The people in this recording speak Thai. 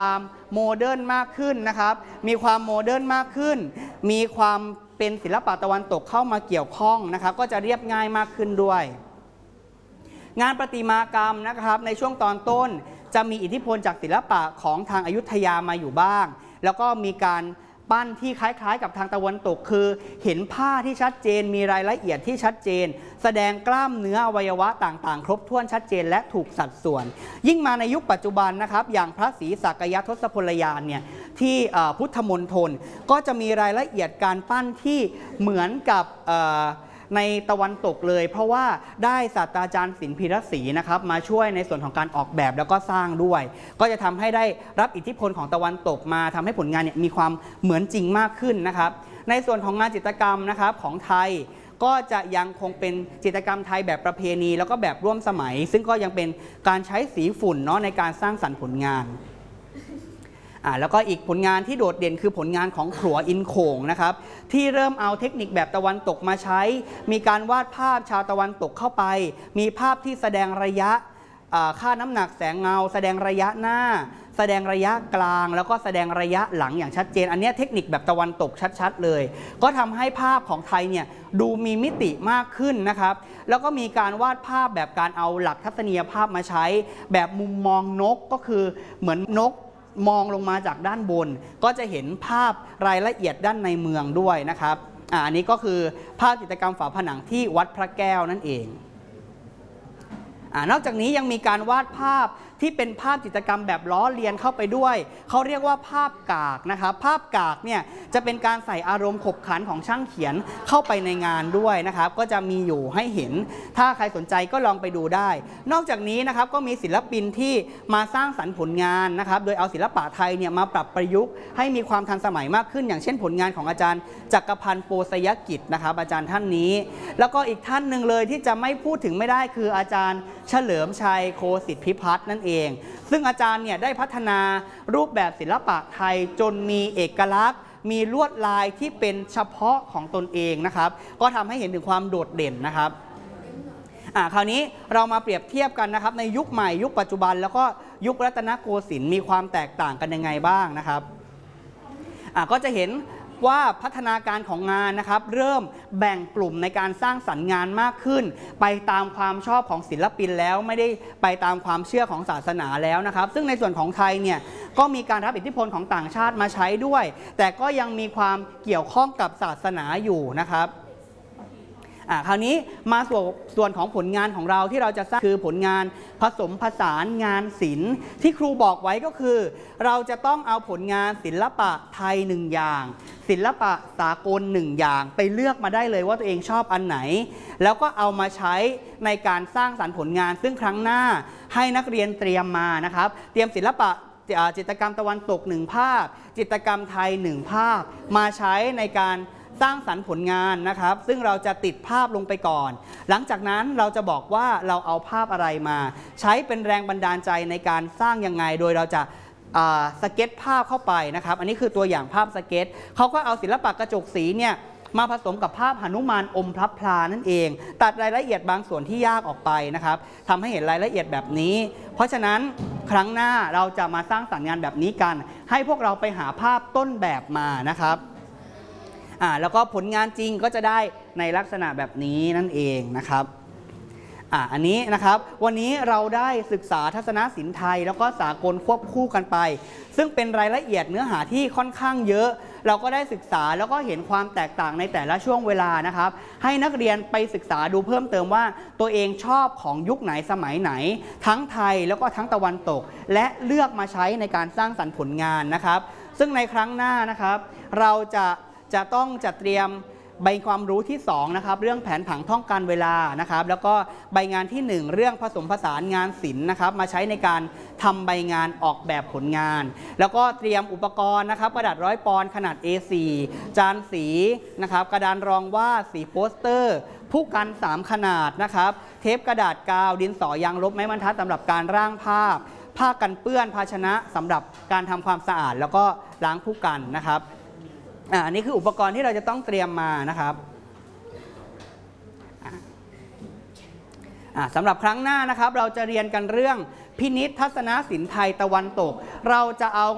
ความโมเดิร์นมากขึ้นนะครับมีความโมเดิร์นมากขึ้นมีความเป็นศิลปะตะวันตกเข้ามาเกี่ยวข้องนะครับก็จะเรียบง่ายมากขึ้นด้วยงานประติมากรรมนะครับในช่วงตอนต้นจะมีอิทธิพลจากศิลปะของทางอยุธยามาอยู่บ้างแล้วก็มีการปั้นที่คล้ายๆกับทางตะวันตกคือเห็นผ้าที่ชัดเจนมีรายละเอียดที่ชัดเจนแสดงกล้ามเนื้ออวัยวะต่างๆครบถ้วนชัดเจนและถูกสัดส่วนยิ่งมาในยุคปัจจุบันนะครับอย่างพระศรีสักยทศพลยานเนี่ยที่พุทธมณฑลก็จะมีรายละเอียดการปั้นที่เหมือนกับในตะวันตกเลยเพราะว่าได้ศาสตราจารย์ศิลป์พีระศรีนะครับมาช่วยในส่วนของการออกแบบแล้วก็สร้างด้วยก็จะทำให้ได้รับอิทธิพลของตะวันตกมาทำให้ผลงานเนี่ยมีความเหมือนจริงมากขึ้นนะครับในส่วนของงานจิตรกรรมนะครับของไทยก็จะยังคงเป็นจิตรกรรมไทยแบบประเพณีแล้วก็แบบร่วมสมัยซึ่งก็ยังเป็นการใช้สีฝุ่นเนาะในการสร้างสรรค์ผลงานแล้วก็อีกผลงานที่โดดเด่นคือผลงานของขลัวอินโขงนะครับที่เริ่มเอาเทคนิคแบบตะวันตกมาใช้มีการวาดภาพชาวตะวันตกเข้าไปมีภาพที่แสดงระยะค่าน้ำหนักแสงเงาแสดงระยะหน้าแสดงระยะกลางแล้วก็แสดงระยะหลังอย่างชัดเจนอันนี้เทคนิคแบบตะวันตกชัดๆเลยก็ทำให้ภาพของไทยเนี่ยดูมีมิติมากขึ้นนะครับแล้วก็มีการวาดภาพแบบการเอาหลักทัศนียภาพมาใช้แบบมุมมองนกก็คือเหมือนนกมองลงมาจากด้านบนก็จะเห็นภาพรายละเอียดด้านในเมืองด้วยนะครับอันนี้ก็คือภาพจิตรกรรมฝาผนังที่วัดพระแก้วนั่นเองนอกจากนี้ยังมีการวาดภาพที่เป็นภาพจิตรกรรมแบบล้อเลียนเข้าไปด้วยเขาเรียกว่าภาพกากนะครับภาพกากเนี่ยจะเป็นการใส่อารมณ์ขบขันของช่างเขียนเข้าไปในงานด้วยนะครับก็จะมีอยู่ให้เห็นถ้าใครสนใจก็ลองไปดูได้นอกจากนี้นะครับก็มีศิลปินที่มาสร้างสรรค์ผลงานนะครับโดยเอาศิลปะไทยเนี่ยมาปรับประยุกต์ให้มีความทันสมัยมากขึ้นอย่างเช่นผลงานของอาจารย์จักรพันธ์โปสยกิจนะครับอาจารย์ท่านนี้แล้วก็อีกท่านหนึ่งเลยที่จะไม่พูดถึงไม่ได้คืออาจารย์เฉลิมชัยโคสิทธิพิพัฒน์นั่นเองซึ่งอาจารย์เนี่ยได้พัฒนารูปแบบศิลปะไทยจนมีเอกลักษณ์มีลวดลายที่เป็นเฉพาะของตนเองนะครับก็ทำให้เห็นถึงความโดดเด่นนะครับคราวนี้เรามาเปรียบเทียบกันนะครับในยุคใหม่ยุคปัจจุบันแล้วก็ยุครัตนโกสินทร์มีความแตกต่างกันยังไงบ้างนะครับก็จะเห็นว่าพัฒนาการของงานนะครับเริ่มแบ่งกลุ่มในการสร้างสรรค์งานมากขึ้นไปตามความชอบของศิลปินแล้วไม่ได้ไปตามความเชื่อของศาสนาแล้วนะครับซึ่งในส่วนของไทยเนี่ยก็มีการรับอิทธิพลของต่างชาติมาใช้ด้วยแต่ก็ยังมีความเกี่ยวข้องกับศาสนาอยู่นะครับคราวนี้มาส่วนของผลงานของเราที่เราจะสร้างคือผลงานผสมผสานงานศิลป์ที่ครูบอกไว้ก็คือเราจะต้องเอาผลงานศิลปะไทย1อย่างศิลปะสากล1อย่างไปเลือกมาได้เลยว่าตัวเองชอบอันไหนแล้วก็เอามาใช้ในการสร้างสรรค์ผลงานซึ่งครั้งหน้าให้นักเรียนเตรียมมานะครับเตรียมศิลปะจิตรกรรมตะวันตก1ภาพจิตรกรรมไทย1ภาพมาใช้ในการสร้างสรรค์ผลงานนะครับซึ่งเราจะติดภาพลงไปก่อนหลังจากนั้นเราจะบอกว่าเราเอาภาพอะไรมาใช้เป็นแรงบันดาลใจในการสร้างยังไงโดยเราจะสเก็ตภาพเข้าไปนะครับอันนี้คือตัวอย่างภาพสเก็ตเขาก็เอาศิลปะกระจกสีเนี่ยมาผสมกับภาพหนุมานอมพระพลานั่นเองตัดรายละเอียดบางส่วนที่ยากออกไปนะครับทำให้เห็นรายละเอียดแบบนี้เพราะฉะนั้นครั้งหน้าเราจะมาสร้างสรรค์งานแบบนี้กันให้พวกเราไปหาภาพต้นแบบมานะครับแล้วก็ผลงานจริงก็จะได้ในลักษณะแบบนี้นั่นเองนะครับอันนี้นะครับวันนี้เราได้ศึกษาทัศนศิลป์ไทยแล้วก็สากลควบคู่กันไปซึ่งเป็นรายละเอียดเนื้อหาที่ค่อนข้างเยอะเราก็ได้ศึกษาแล้วก็เห็นความแตกต่างในแต่ละช่วงเวลานะครับให้นักเรียนไปศึกษาดูเพิ่มเติมว่าตัวเองชอบของยุคไหนสมัยไหนทั้งไทยแล้วก็ทั้งตะวันตกและเลือกมาใช้ในการสร้างสรรค์ผลงานนะครับซึ่งในครั้งหน้านะครับเราจะต้องจัดเตรียมใบความรู้ที่2นะครับเรื่องแผนผังท่องการเวลานะครับแล้วก็ใบงานที่1เรื่องผสมผสานงานศิลป์นะครับมาใช้ในการทำใบงานออกแบบผลงานแล้วก็เตรียมอุปกรณ์นะครับกระดาษ100 ปอนด์ขนาด A4 จานสีนะครับกระดานรองวาดสีโปสเตอร์ผู้กัน3ขนาดนะครับเทปกระดาษกาวดินสอยางลบไม้บรรทัดสำหรับการร่างภาพผ้ากันเปื้อนภาชนะสำหรับการทำความสะอาดแล้วก็ล้างผู้กันนะครับอันนี้คืออุปกรณ์ที่เราจะต้องเตรียมมานะครับสำหรับครั้งหน้านะครับเราจะเรียนกันเรื่องพินิจทัศนศิลป์ไทยตะวันตกเราจะเอา